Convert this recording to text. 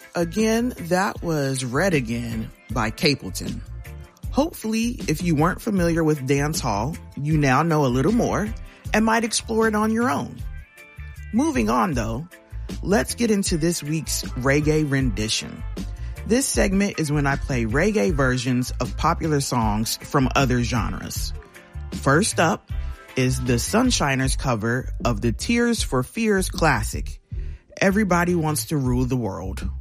Again, that was Red Again by Capleton. Hopefully, if you weren't familiar with dance hall, you now know a little more and might explore it on your own. Moving on though, let's get into this week's reggae rendition. This segment is when I play reggae versions of popular songs from other genres. First up is the Sunshiners cover of the Tears for Fears classic, Everybody Wants to Rule the World.